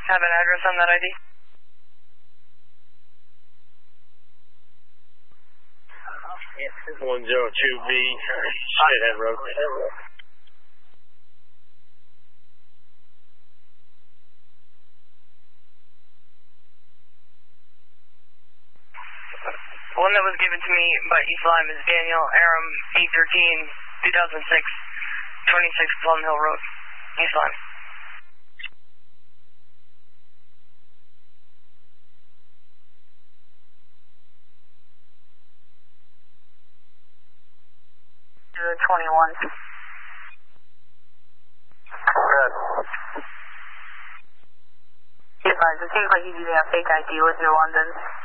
Have an address on that ID? Yes. 102B, Shithead Road. One that was given to me by East Lyme is Daniel Aram, E13, 2006, 26 Plum Hill Road, East Lyme. Good. 21. Good. It seems like he's using a fake ID with your London.